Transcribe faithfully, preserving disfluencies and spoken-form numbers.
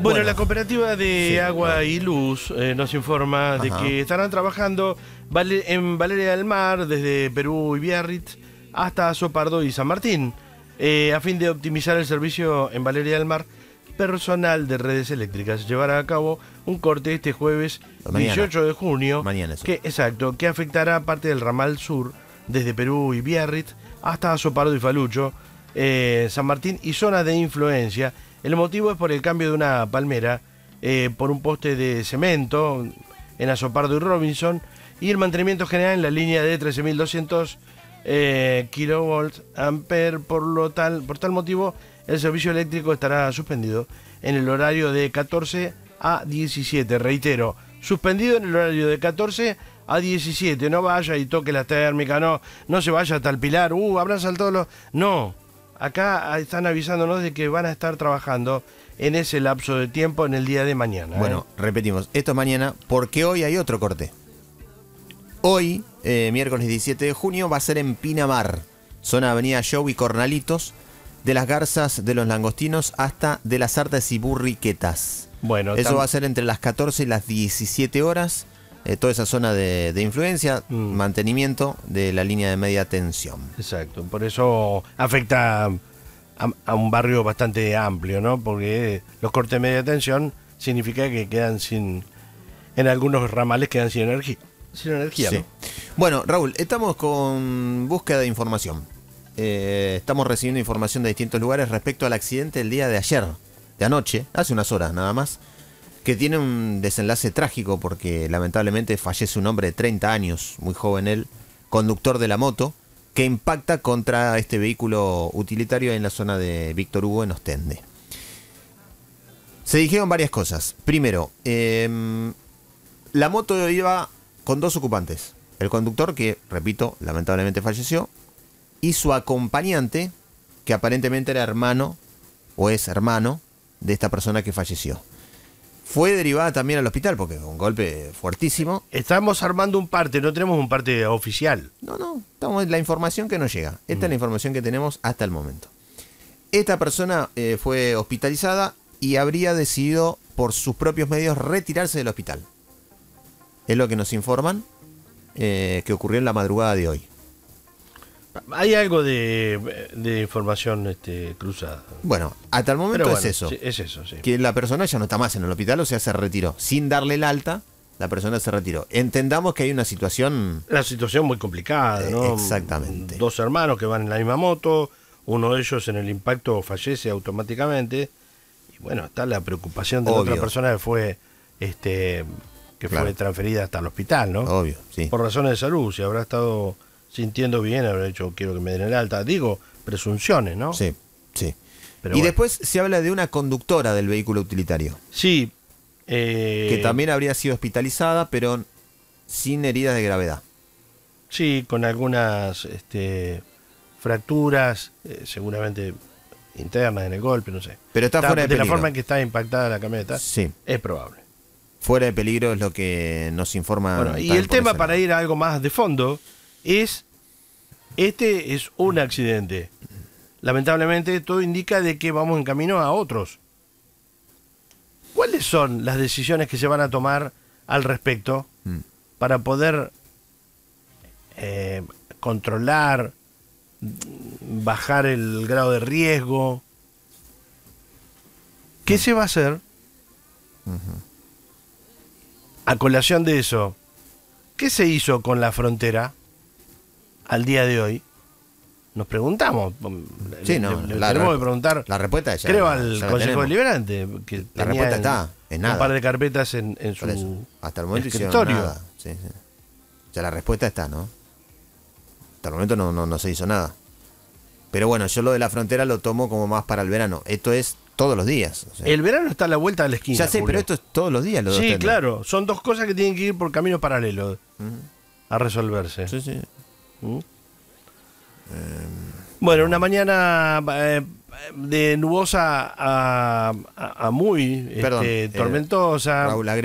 Bueno, la cooperativa de sí, agua no. y luz eh, nos informa de Ajá. que estarán trabajando vale- en Valeria del Mar, desde Perú y Biarritz, hasta Sopardo y San Martín, eh, a fin de optimizar el servicio en Valeria del Mar. Personal de redes eléctricas llevará a cabo un corte este jueves Mañana. dieciocho de junio, Mañana, sí. que, exacto, que afectará parte del ramal sur, desde Perú y Biarritz hasta Sopardo y Falucho, eh, San Martín y zona de influencia. El motivo es por el cambio de una palmera eh, por un poste de cemento en Azopardo y Robinson, y el mantenimiento general en la línea de trece mil doscientos eh, kilovolts amper. Por lo tal, por tal motivo, el servicio eléctrico estará suspendido en el horario de catorce a diecisiete. Reitero, suspendido en el horario de catorce a diecisiete. No vaya y toque la térmica, no, no se vaya hasta el Pilar. Uh, habrán saltado los. No. Acá están avisándonos de que van a estar trabajando en ese lapso de tiempo en el día de mañana. Bueno, ¿eh? repetimos, esto es mañana porque hoy hay otro corte. Hoy, eh, miércoles diecisiete de junio, va a ser en Pinamar, zona Avenida Show y Cornalitos, de las Garzas de los Langostinos hasta de las Artes y Burriquetas. Bueno, Eso tam- va a ser entre las catorce y las diecisiete horas. Eh, toda esa zona de, de influencia, Mm. mantenimiento de la línea de media tensión. Exacto, por eso afecta a, a un barrio bastante amplio, ¿no? Porque los cortes de media tensión significa que quedan sin, en algunos ramales quedan sin energía, sin energía, Sí. ¿no? Bueno, Raúl, estamos con búsqueda de información. Eh, estamos recibiendo información de distintos lugares respecto al accidente del día de ayer, de anoche, hace unas horas nada más, que tiene un desenlace trágico porque lamentablemente fallece un hombre de treinta años, muy joven él, conductor de la moto, que impacta contra este vehículo utilitario en la zona de Víctor Hugo en Ostende. Se dijeron varias cosas. Primero, eh, la moto iba con dos ocupantes. El conductor, que, repito, lamentablemente falleció, y su acompañante, que aparentemente era hermano, o es hermano, de esta persona que falleció. Fue derivada también al hospital, porque un golpe fuertísimo. Estamos armando un parte, no tenemos un parte oficial. No, no, estamos en la información que nos llega. Esta es la información que tenemos hasta el momento. Esta persona eh, fue hospitalizada y habría decidido por sus propios medios retirarse del hospital. Es lo que nos informan eh, que ocurrió en la madrugada de hoy. Hay algo de, de información este, cruzada. Bueno, hasta el momento Pero es bueno, eso. sí, es eso, sí. Que la persona ya no está más en el hospital, o sea, se retiró. Sin darle el alta, la persona se retiró. Entendamos que hay una situación... La situación muy complicada, ¿no? Eh, exactamente. Dos hermanos que van en la misma moto, uno de ellos en el impacto fallece automáticamente, y bueno, está la preocupación de la Obvio. otra persona que fue este que Claro. fue transferida hasta el hospital, ¿no? Obvio, sí. Por razones de salud, si habrá estado sintiendo bien, habrá dicho quiero que me den el alta. Digo, presunciones, ¿no? Sí, sí. Pero y bueno. después se habla de una conductora del vehículo utilitario, Sí. eh, que también habría sido hospitalizada, pero sin heridas de gravedad. Sí, con algunas este, fracturas, eh, seguramente internas en el golpe, no sé. Pero está fuera de de la peligro. forma en que está impactada la camioneta, Sí. es probable. Fuera de peligro es lo que nos informa. Bueno, y también el por tema, ese para lado. ir a algo más de fondo, es, este es un accidente. Lamentablemente todo indica de que vamos en camino a otros. ¿Cuáles son las decisiones que se van a tomar al respecto Mm. para poder eh, controlar, bajar el grado de riesgo? ¿Qué se va a hacer? A colación de eso, ¿qué se hizo con la frontera al día de hoy? Nos preguntamos. Sí, Le- no, le- le la tenemos re- que preguntar, La respuesta ya. creo, ya al la Consejo tenemos. Deliberante, que La tenía respuesta en- está, en un nada. par de carpetas en, en Por eso, su hasta el momento hicieron escritorio. nada. Sí, sí. Ya la respuesta está, ¿no? Hasta el momento no, no, no se hizo nada. Pero bueno, yo lo de la frontera lo tomo como más para el verano. Esto es todos los días. O sea, El verano está a la vuelta de la esquina. ya sé, Julio. pero esto es todos los días. Lo de Sí, Ostende. claro. Son dos cosas que tienen que ir por caminos paralelos Ujú. a resolverse. Sí, sí. ¿Mm? Bueno, una mañana eh, de nubosa a, a- a muy Perdón, este, eh, tormentosa. Raúl, agrego